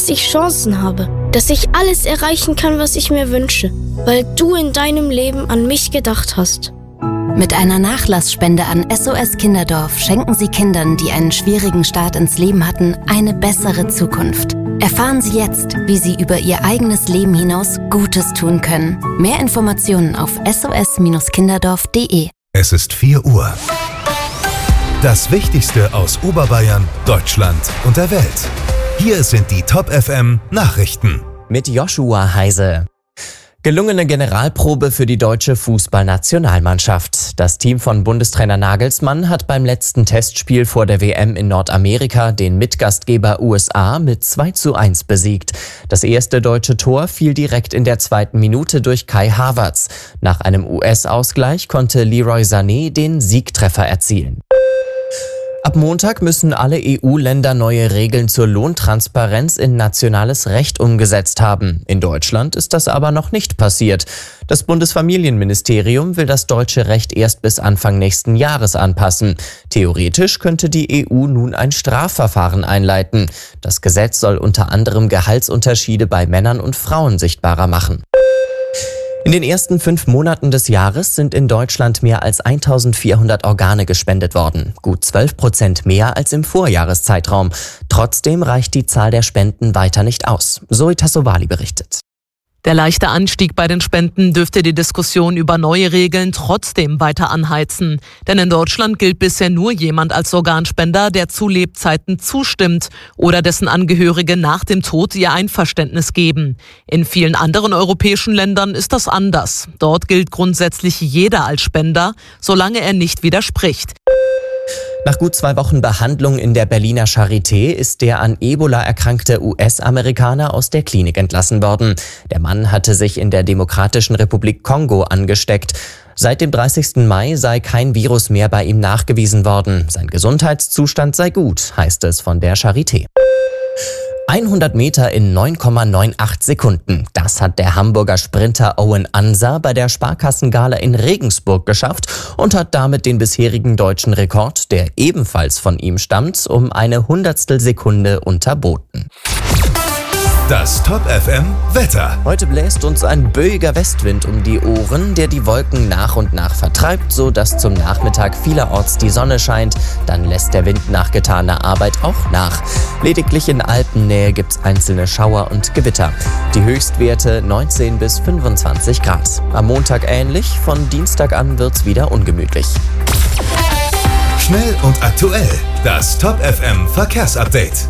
dass ich Chancen habe, dass ich alles erreichen kann, was ich mir wünsche, weil du in deinem Leben an mich gedacht hast. Mit einer Nachlassspende an SOS Kinderdorf schenken Sie Kindern, die einen schwierigen Start ins Leben hatten, eine bessere Zukunft. Erfahren Sie jetzt, wie Sie über Ihr eigenes Leben hinaus Gutes tun können. Mehr Informationen auf sos-kinderdorf.de. Es ist 4 Uhr. Das Wichtigste aus Oberbayern, Deutschland und der Welt. Hier sind die Top FM Nachrichten. Mit Joshua Heise. Gelungene Generalprobe für die deutsche Fußballnationalmannschaft. Das Team von Bundestrainer Nagelsmann hat beim letzten Testspiel vor der WM in Nordamerika den Mitgastgeber USA mit 2:1 besiegt. Das erste deutsche Tor fiel direkt in der 2. Minute durch Kai Havertz. Nach einem US-Ausgleich konnte Leroy Sané den Siegtreffer erzielen. Ab Montag müssen alle EU-Länder neue Regeln zur Lohntransparenz in nationales Recht umgesetzt haben. In Deutschland ist das aber noch nicht passiert. Das Bundesfamilienministerium will das deutsche Recht erst bis Anfang nächsten Jahres anpassen. Theoretisch könnte die EU nun ein Strafverfahren einleiten. Das Gesetz soll unter anderem Gehaltsunterschiede bei Männern und Frauen sichtbarer machen. In den ersten 5 Monaten des Jahres sind in Deutschland mehr als 1400 Organe gespendet worden. Gut 12% mehr als im Vorjahreszeitraum. Trotzdem reicht die Zahl der Spenden weiter nicht aus. Zoe Tassovali berichtet. Der leichte Anstieg bei den Spenden dürfte die Diskussion über neue Regeln trotzdem weiter anheizen. Denn in Deutschland gilt bisher nur jemand als Organspender, der zu Lebzeiten zustimmt oder dessen Angehörige nach dem Tod ihr Einverständnis geben. In vielen anderen europäischen Ländern ist das anders. Dort gilt grundsätzlich jeder als Spender, solange er nicht widerspricht. Nach gut 2 Wochen Behandlung in der Berliner Charité ist der an Ebola erkrankte US-Amerikaner aus der Klinik entlassen worden. Der Mann hatte sich in der Demokratischen Republik Kongo angesteckt. Seit dem 30. Mai sei kein Virus mehr bei ihm nachgewiesen worden. Sein Gesundheitszustand sei gut, heißt es von der Charité. 100 Meter in 9,98 Sekunden. Das hat der Hamburger Sprinter Owen Ansa bei der Sparkassengala in Regensburg geschafft und hat damit den bisherigen deutschen Rekord, der ebenfalls von ihm stammt, um eine Hundertstelsekunde unterboten. Das Top FM Wetter. Heute bläst uns ein böiger Westwind um die Ohren, der die Wolken nach und nach vertreibt, so dass zum Nachmittag vielerorts die Sonne scheint. Dann lässt der Wind nach getaner Arbeit auch nach. Lediglich in Alpennähe gibt's einzelne Schauer und Gewitter. Die Höchstwerte 19 bis 25 Grad. Am Montag ähnlich, von Dienstag an wird's wieder ungemütlich. Schnell und aktuell. Das Top FM Verkehrsupdate.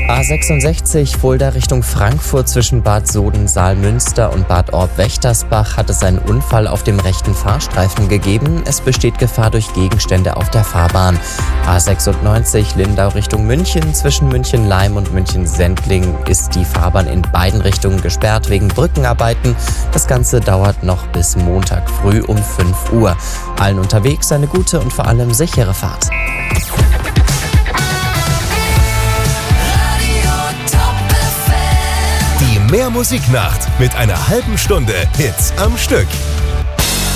A66 Fulda Richtung Frankfurt zwischen Bad Soden-Saalmünster und Bad Orb-Wächtersbach hat es einen Unfall auf dem rechten Fahrstreifen gegeben. Es besteht Gefahr durch Gegenstände auf der Fahrbahn. A96 Lindau Richtung München zwischen München-Laim und München-Sendling ist die Fahrbahn in beiden Richtungen gesperrt wegen Brückenarbeiten. Das Ganze dauert noch bis Montag früh um 5 Uhr. Allen unterwegs eine gute und vor allem sichere Fahrt. Die Mehrmusiknacht mit einer halben Stunde Hits am Stück.